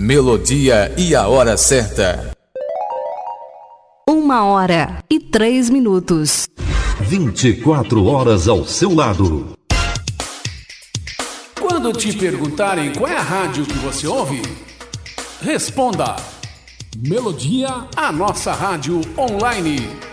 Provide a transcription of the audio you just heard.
Melodia e a hora certa. 1h03. 24 horas ao seu lado. Quando te perguntarem qual é a rádio que você ouve, responda: Melodia, a nossa rádio online.